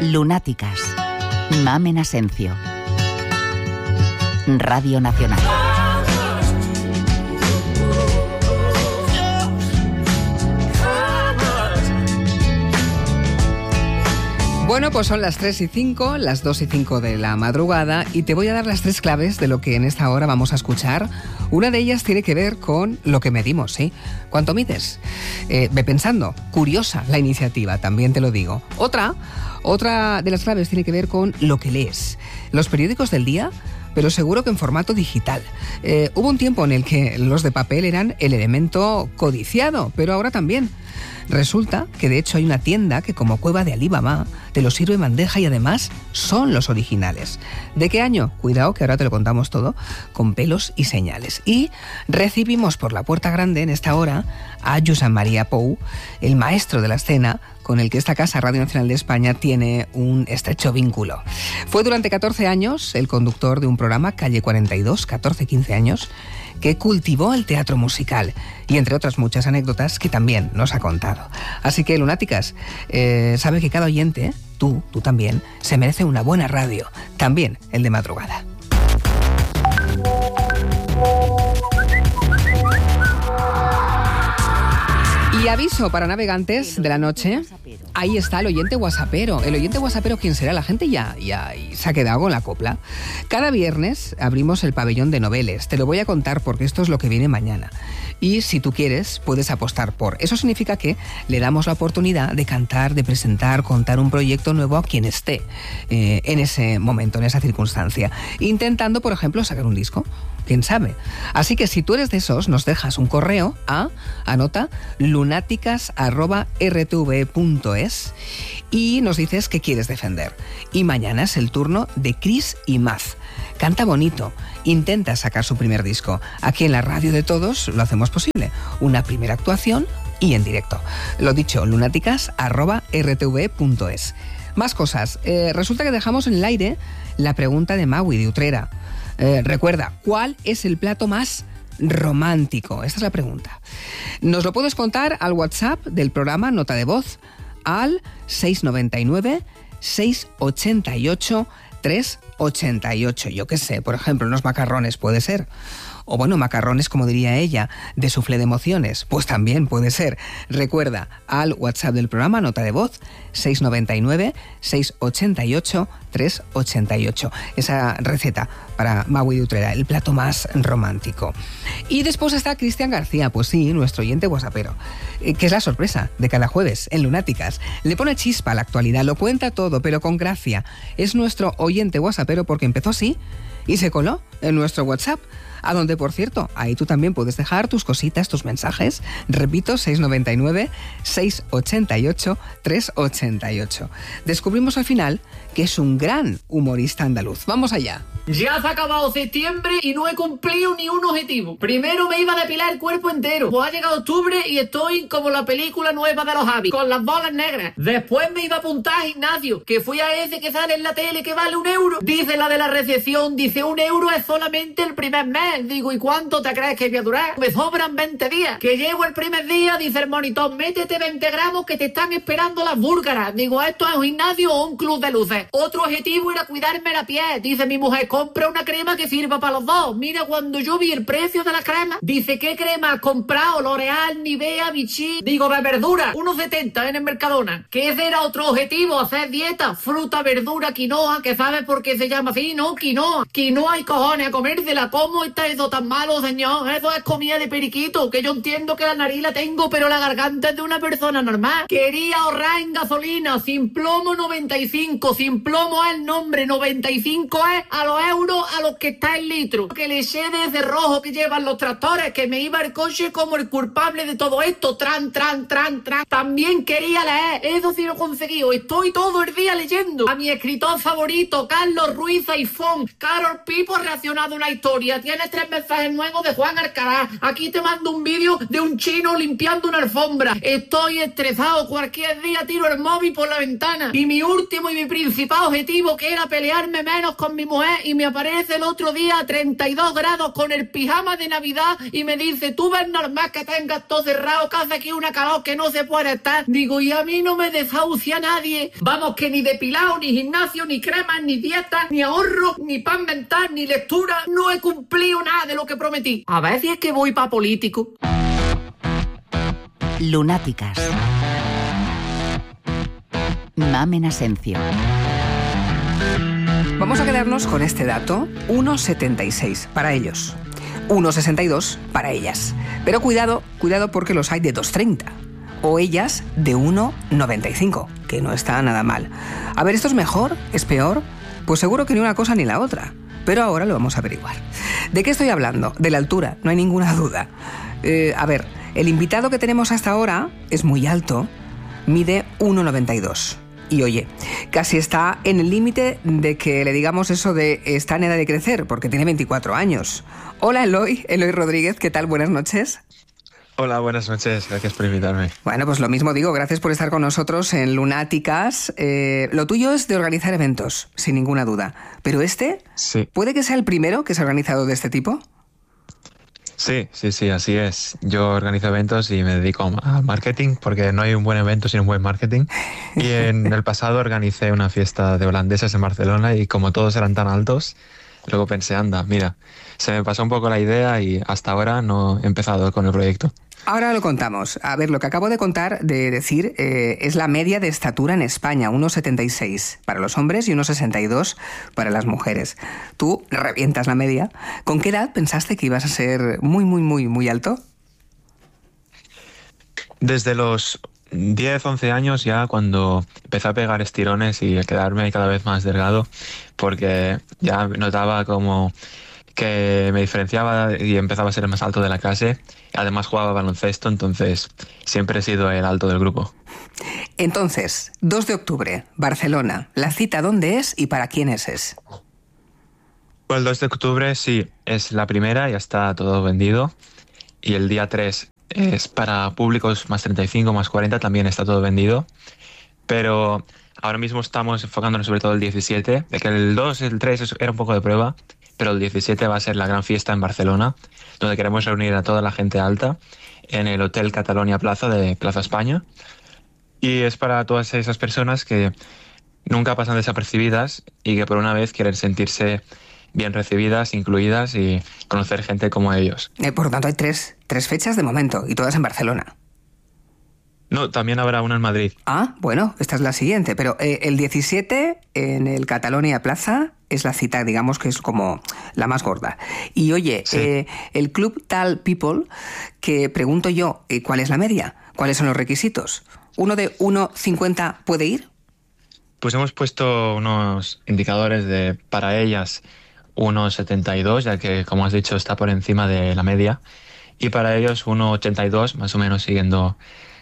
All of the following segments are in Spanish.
Lunáticas. Mamen Asencio. Radio Nacional. Bueno, pues son las 3:05, las 2:05 de la madrugada, y te voy a dar las 3 claves de lo que en esta hora vamos a escuchar. Una de ellas tiene que ver con lo que medimos, ¿sí? ¿Cuánto mides? Ve pensando. Curiosa la iniciativa, también te lo digo. Otra de las claves tiene que ver con lo que lees. Los periódicos del día, pero seguro que en formato digital. Hubo un tiempo en el que los de papel eran el elemento codiciado, pero ahora también. Resulta que de hecho hay una tienda que, como Cueva de Alibaba, te lo sirve en bandeja y además son los originales. ¿De qué año? Cuidado, que ahora te lo contamos todo, con pelos y señales. Y recibimos por la puerta grande en esta hora a Josep María Pou, el maestro de la escena, con el que esta casa, Radio Nacional de España, tiene un estrecho vínculo. Fue durante 14 años el conductor de un programa, Calle 42, 14-15 años, que cultivó el teatro musical y entre otras muchas anécdotas que también nos ha contado. Así que, lunáticas, sabe que cada oyente, tú también, se merece una buena radio, también el de madrugada. Y aviso para navegantes de la noche, ahí está el oyente whatsappero. El oyente whatsappero, ¿quién será? La gente ya se ha quedado con la copla. Cada viernes abrimos el pabellón de noveles. Te lo voy a contar porque esto es lo que viene mañana. Y si tú quieres, puedes apostar por. Eso significa que le damos la oportunidad de cantar, de presentar, contar un proyecto nuevo a quien esté en ese momento, en esa circunstancia. Intentando, por ejemplo, sacar un disco. ¿Quién sabe? Así que si tú eres de esos, nos dejas un correo a, anota, lunáticas@rtv.es y nos dices qué quieres defender. Y mañana es el turno de Chris y Maz. Canta bonito, intenta sacar su primer disco. Aquí en la radio de todos lo hacemos posible. Una primera actuación y en directo. Lo dicho, lunáticas@rtv.es. Más cosas. Resulta que dejamos en el aire la pregunta de Maui de Utrera. Recuerda, ¿cuál es el plato más romántico? Esta es la pregunta. Nos lo puedes contar al WhatsApp del programa, nota de voz, al 699-688-388. Yo qué sé, por ejemplo, unos macarrones puede ser. O bueno, macarrones, como diría ella, de soufflé de emociones, pues también puede ser. Recuerda, al WhatsApp del programa, nota de voz, 699-688-388. Esa receta para Maui de Utrera, el plato más romántico. Y después está Cristian García, pues sí, nuestro oyente whatsappero, que es la sorpresa de cada jueves en Lunáticas. Le pone chispa a la actualidad, lo cuenta todo, pero con gracia. Es nuestro oyente whatsappero porque empezó así y se coló en nuestro WhatsApp. A donde, por cierto, ahí tú también puedes dejar tus cositas, tus mensajes. Repito, 699-688-388. Descubrimos al final que es un gran humorista andaluz. Vamos allá. Ya se ha acabado septiembre y no he cumplido ni un objetivo. Primero me iba a depilar el cuerpo entero. Pues ha llegado octubre y estoy como la película nueva de los Javi, con las bolas negras. Después me iba a apuntar a gimnasio, que fui a ese que sale en la tele que vale €1. Dice la de la recepción, dice €1 es solamente el primer mes. Digo, ¿y cuánto te crees que voy a durar? Me sobran 20 días. Que llego el primer día, dice el monitor, métete 20 gramos que te están esperando las búlgaras. Digo, ¿esto es un gimnasio o un club de luces? Otro objetivo era cuidarme la piel. Dice mi mujer, compra una crema que sirva para los dos. Mira, cuando yo vi el precio de la crema, dice, ¿qué crema has comprado? L'Oreal, Nivea, Vichy. Digo, de verdura, 1,70 en el Mercadona. Que ese era otro objetivo, hacer dieta. Fruta, verdura, quinoa, que sabes por qué se llama así, ¿no? Quinoa. Quinoa y cojones, a comérsela. ¿Cómo está eso tan malo, señor? Eso es comida de periquito, que yo entiendo que la nariz la tengo, pero la garganta es de una persona normal. Quería ahorrar en gasolina, sin plomo 95, sin plomo es el nombre, 95 es a los euros a los que está el litro. Que le eché de ese rojo que llevan los tractores, que me iba el coche como el culpable de todo esto, tran. También quería leer, eso sí lo he conseguido, estoy todo el día leyendo. A mi escritor favorito, Carlos Ruiz Aifón. Carol Pipo ha reaccionado a una historia, tiene 3 mensajes nuevos de Juan Alcaraz. Aquí te mando un vídeo de un chino limpiando una alfombra. Estoy estresado, cualquier día tiro el móvil por la ventana. Y mi último y mi principal objetivo, que era pelearme menos con mi mujer y y me aparece el otro día a 32 grados con el pijama de Navidad y me dice, tú ves normal que tengas todo cerrado, que hace aquí una calor que no se puede estar. Digo, y a mí no me desahucia nadie. Vamos, que ni depilado, ni gimnasio, ni cremas, ni dieta, ni ahorro, ni pan mental, ni lectura. No he cumplido nada de lo que prometí. A ver si es que voy para político. Lunáticas. Mamen Asencio. Vamos a quedarnos con este dato, 1,76 para ellos, 1,62 para ellas. Pero cuidado porque los hay de 2,30 o ellas de 1,95, que no está nada mal. A ver, ¿esto es mejor? ¿Es peor? Pues seguro que ni una cosa ni la otra. Pero ahora lo vamos a averiguar. ¿De qué estoy hablando? De la altura, no hay ninguna duda. A ver, el invitado que tenemos hasta ahora es muy alto, mide 1,92. Y oye, casi está en el límite de que le digamos eso de está en edad de crecer, porque tiene 24 años. Hola Eloy Rodríguez, ¿qué tal? Buenas noches. Hola, buenas noches, gracias por invitarme. Bueno, pues lo mismo digo, gracias por estar con nosotros en Lunáticas. Lo tuyo es de organizar eventos, sin ninguna duda. Pero sí. ¿Puede que sea el primero que se ha organizado de este tipo? Sí, así es. Yo organizo eventos y me dedico a marketing, porque no hay un buen evento sin un buen marketing. Y en el pasado organicé una fiesta de holandeses en Barcelona y como todos eran tan altos, luego pensé, anda, mira, se me pasó un poco la idea y hasta ahora no he empezado con el proyecto. Ahora lo contamos. A ver, lo que acabo de decir, es la media de estatura en España, 1,76 para los hombres y 1,62 para las mujeres. Tú revientas la media. ¿Con qué edad pensaste que ibas a ser muy alto? Desde los 10, 11 años ya, cuando empecé a pegar estirones y a quedarme cada vez más delgado, porque ya notaba como que me diferenciaba y empezaba a ser el más alto de la clase. Además jugaba baloncesto, entonces siempre he sido el alto del grupo. Entonces, 2 de octubre, Barcelona. ¿La cita dónde es y para quiénes es? Pues el 2 de octubre sí, es la primera, ya está todo vendido. Y el día 3 es para públicos más 35, más 40, también está todo vendido. Pero ahora mismo estamos enfocándonos sobre todo el 17, de que el 2 y el 3 era un poco de prueba, pero el 17 va a ser la gran fiesta en Barcelona, donde queremos reunir a toda la gente alta en el Hotel Catalonia Plaza de Plaza España. Y es para todas esas personas que nunca pasan desapercibidas y que por una vez quieren sentirse bien recibidas, incluidas y conocer gente como ellos. Por lo tanto, hay tres fechas de momento y todas en Barcelona. No, también habrá una en Madrid. Ah, bueno, esta es la siguiente. Pero el 17 en el Catalonia Plaza es la cita, digamos, que es como la más gorda. Y oye, sí. El Club Tal People, que pregunto yo, ¿cuál es la media? ¿Cuáles son los requisitos? ¿Uno de 1,50 puede ir? Pues hemos puesto unos indicadores de, para ellas, 1,72, ya que, como has dicho, está por encima de la media. Y para ellos 1,82, más o menos siguiendo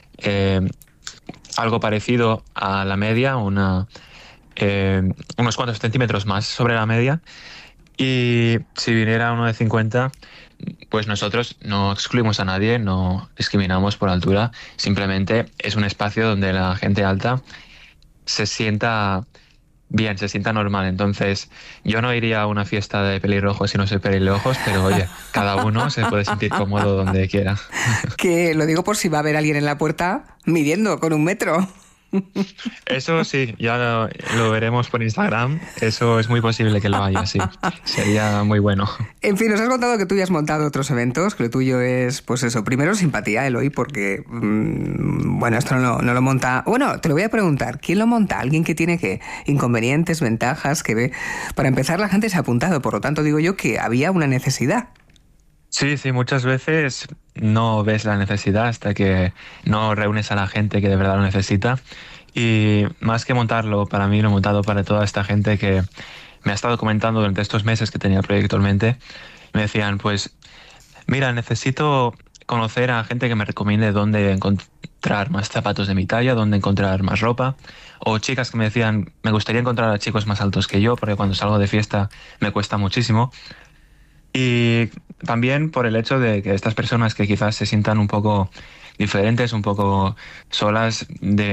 algo parecido a la media, unos cuantos centímetros más sobre la media. Y si viniera uno de 50, pues nosotros no excluimos a nadie, no discriminamos por altura, simplemente es un espacio donde la gente alta se sienta bien, se sienta normal. Entonces, yo no iría a una fiesta de pelirrojos si no soy pelirrojos, pero oye, cada uno se puede sentir cómodo donde quiera. Que lo digo por si va a haber alguien en la puerta midiendo con 1 metro. Eso sí, ya lo veremos por Instagram. Eso es muy posible que lo haya, sí. Sería muy bueno. En fin, nos has contado que tú ya has montado otros eventos, que lo tuyo es, pues eso, primero simpatía, Eloy, porque, bueno, esto no lo monta... Bueno, te lo voy a preguntar, ¿quién lo monta? ¿Alguien que tiene qué? Inconvenientes, ventajas, que ve... Para empezar, la gente se ha apuntado, por lo tanto digo yo que había una necesidad. Sí, muchas veces no ves la necesidad hasta que no reúnes a la gente que de verdad lo necesita. Y más que montarlo para mí, lo he montado para toda esta gente que me ha estado comentando durante estos meses que tenía el proyecto en mente. Me decían, pues, mira, necesito conocer a gente que me recomiende dónde encontrar más zapatos de mi talla, dónde encontrar más ropa. O chicas que me decían, me gustaría encontrar a chicos más altos que yo, porque cuando salgo de fiesta me cuesta muchísimo. Y también por el hecho de que estas personas que quizás se sientan un poco diferentes, un poco solas, de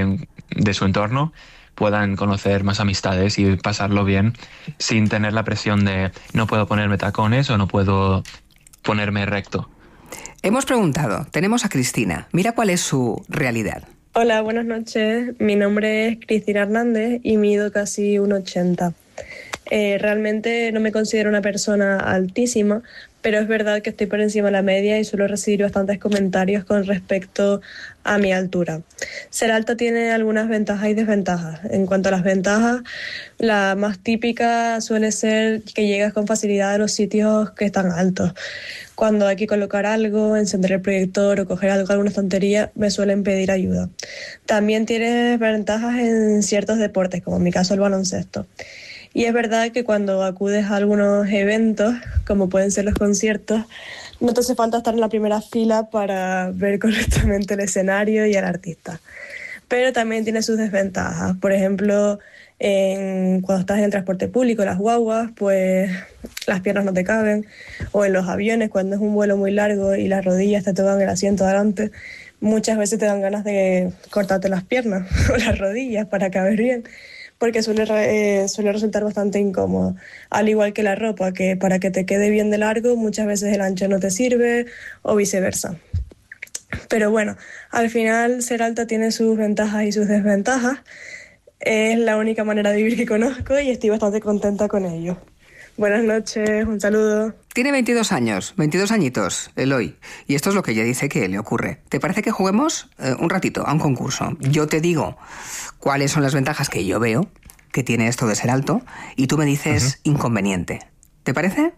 de su entorno puedan conocer más amistades y pasarlo bien sin tener la presión de no puedo ponerme tacones o no puedo ponerme recto. Hemos preguntado, tenemos a Cristina, mira cuál es su realidad. Hola, buenas noches. Mi nombre es Cristina Hernández y mido casi 1,80. Realmente no me considero una persona altísima, pero es verdad que estoy por encima de la media y suelo recibir bastantes comentarios con respecto a mi altura. Ser alta tiene algunas ventajas y desventajas. En cuanto a las ventajas, la más típica suele ser que llegas con facilidad a los sitios que están altos. Cuando hay que colocar algo, encender el proyector o coger algo, alguna tontería, me suelen pedir ayuda. También tiene ventajas en ciertos deportes, como en mi caso el baloncesto. Y es verdad que cuando acudes a algunos eventos, como pueden ser los conciertos, no te hace falta estar en la primera fila para ver correctamente el escenario y al artista. Pero también tiene sus desventajas. Por ejemplo, cuando estás en el transporte público, las guaguas, pues las piernas no te caben. O en los aviones, cuando es un vuelo muy largo y las rodillas te tocan el asiento adelante, muchas veces te dan ganas de cortarte las piernas o las rodillas para caber bien, porque suele resultar bastante incómodo. Al igual que la ropa, que para que te quede bien de largo, muchas veces el ancho no te sirve o viceversa. Pero bueno, al final ser alta tiene sus ventajas y sus desventajas. Es la única manera de vivir que conozco y estoy bastante contenta con ello. Buenas noches, un saludo. Tiene 22 años, 22 añitos, Eloy. Y esto es lo que ella dice que le ocurre. ¿Te parece que juguemos un ratito a un concurso? Yo te digo cuáles son las ventajas que yo veo que tiene esto de ser alto y tú me dices inconveniente. ¿Te parece?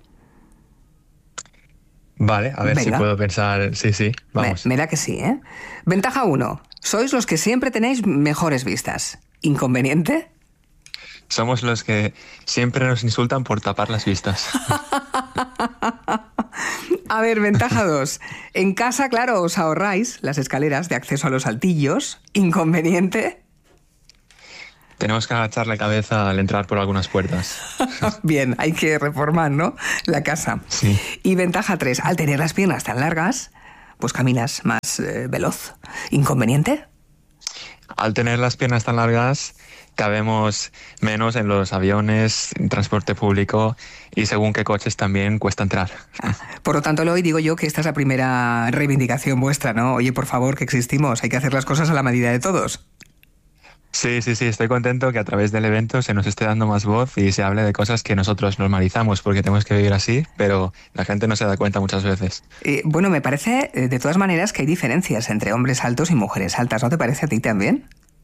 Vale, a ver. Venga. Si puedo pensar... Sí, vamos. Me da que sí, ¿eh? Ventaja 1. Sois los que siempre tenéis mejores vistas. ¿Inconveniente? Somos los que siempre nos insultan por tapar las vistas. A ver, ventaja 2. En casa, claro, os ahorráis las escaleras de acceso a los altillos. ¿Inconveniente? Tenemos que agachar la cabeza al entrar por algunas puertas. Bien, hay que reformar, ¿no?, la casa. Sí. Y ventaja 3. Al tener las piernas tan largas, pues caminas más veloz. ¿Inconveniente? Al tener las piernas tan largas, cabemos menos en los aviones, en transporte público y según qué coches también cuesta entrar. Por lo tanto, Eloy, digo yo que esta es la primera reivindicación vuestra, ¿no? Oye, por favor, que existimos, hay que hacer las cosas a la medida de todos. Sí, estoy contento que a través del evento se nos esté dando más voz y se hable de cosas que nosotros normalizamos porque tenemos que vivir así, pero la gente no se da cuenta muchas veces. Bueno, me parece de todas maneras que hay diferencias entre hombres altos y mujeres altas, ¿no te parece a ti también?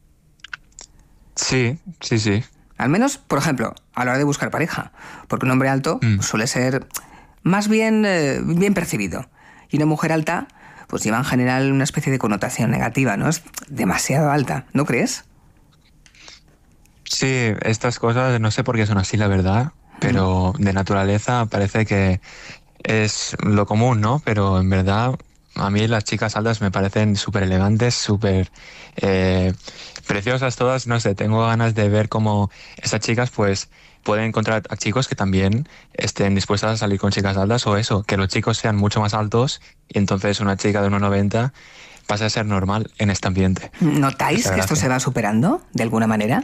Sí. Al menos, por ejemplo, a la hora de buscar pareja, porque un hombre alto suele ser más bien percibido y una mujer alta pues lleva en general una especie de connotación negativa, ¿no? Es demasiado alta, ¿no crees? Sí, estas cosas no sé por qué son así, la verdad, pero de naturaleza parece que es lo común, ¿no? Pero en verdad a mí las chicas altas me parecen súper elegantes, súper preciosas todas, no sé, tengo ganas de ver cómo estas chicas pues pueden encontrar a chicos que también estén dispuestas a salir con chicas altas o eso, que los chicos sean mucho más altos y entonces una chica de 1,90 pasa a ser normal en este ambiente. ¿Notáis que esto se va superando de alguna manera?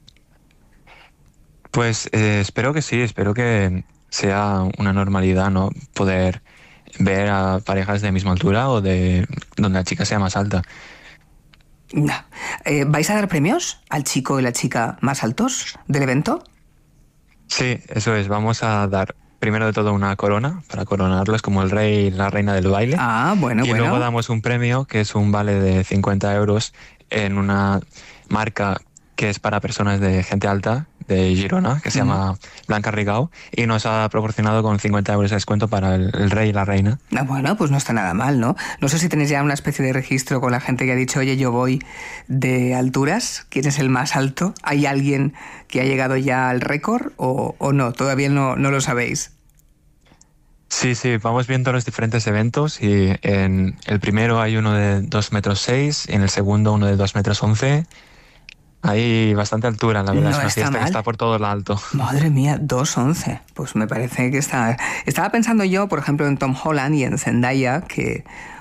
Pues espero que sí, espero que sea una normalidad, ¿no? Poder ver a parejas de misma altura o de donde la chica sea más alta. ¿Vais a dar premios al chico y la chica más altos del evento? Sí, eso es. Vamos a dar primero de todo una corona para coronarlos como el rey y la reina del baile. Ah, bueno. Y luego damos un premio que es un vale de 50 euros en una marca que es para personas de gente alta de Girona, que se llama Blanca Rigau, y nos ha proporcionado con 50 euros de descuento para el rey y la reina. Bueno, pues no está nada mal, ¿no? No sé si tenéis ya una especie de registro con la gente que ha dicho, oye, yo voy de alturas, ¿quién es el más alto? ¿Hay alguien que ha llegado ya al récord o no? Todavía no lo sabéis. Sí, vamos viendo los diferentes eventos y en el primero hay uno de 2,6 metros, en el segundo uno de 2,11 metros. Hay bastante altura, la verdad, es una fiesta que está por todo lo alto. Madre mía, 2,11. Pues me parece que está... Estaba pensando yo, por ejemplo, en Tom Holland y en Zendaya, que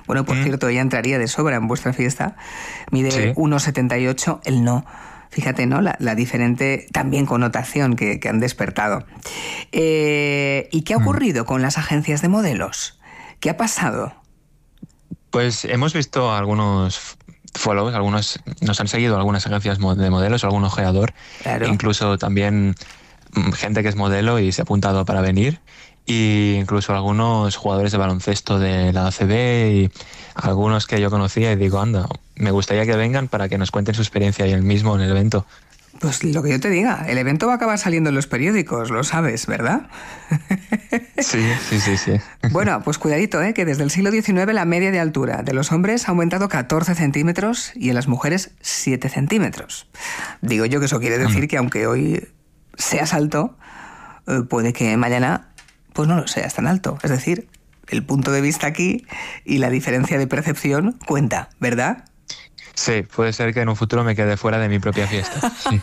Bueno, por cierto, ella entraría de sobra en vuestra fiesta. Mide 1,78, él no. Fíjate, ¿no? La diferente también connotación que han despertado. ¿Y qué ha ocurrido con las agencias de modelos? ¿Qué ha pasado? Pues hemos visto algunos follows, nos han seguido algunas agencias de modelos, algún ojeador, claro. Incluso también gente que es modelo y se ha apuntado para venir, y incluso algunos jugadores de baloncesto de la ACB y algunos que yo conocía, y digo, anda, me gustaría que vengan para que nos cuenten su experiencia ahí mismo en el evento. Pues lo que yo te diga, el evento va a acabar saliendo en los periódicos, lo sabes, ¿verdad? Sí. Bueno, pues cuidadito, que desde el siglo XIX la media de altura de los hombres ha aumentado 14 centímetros y en las mujeres 7 centímetros. Digo yo que eso quiere decir que aunque hoy seas alto, puede que mañana pues no lo seas tan alto. Es decir, el punto de vista aquí y la diferencia de percepción cuenta, ¿verdad? Sí, puede ser que en un futuro me quede fuera de mi propia fiesta. Sí.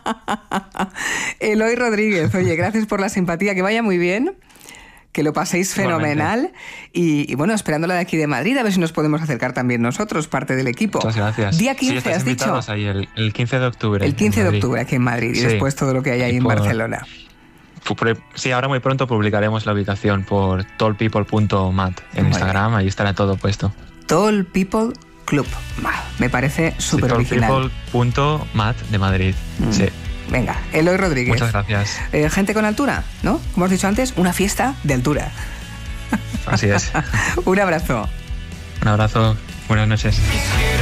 Eloy Rodríguez, oye, gracias por la simpatía, que vaya muy bien, que lo paséis fenomenal y bueno, esperándola de aquí de Madrid, a ver si nos podemos acercar también nosotros, parte del equipo. Muchas gracias. Día 15, has dicho. Ahí el 15 de octubre. El 15 de octubre aquí en Madrid y después todo lo que hay ahí en Barcelona. Sí, ahora muy pronto publicaremos la ubicación por tallpeople.mat en Instagram, ahí estará todo puesto. Tall People Club. Me parece súper original. Tallpeople.mat de Madrid. Sí. Venga, Eloy Rodríguez. Muchas gracias. Gente con altura, ¿no? Como has dicho antes, una fiesta de altura. Así es. Un abrazo. Un abrazo. Buenas noches.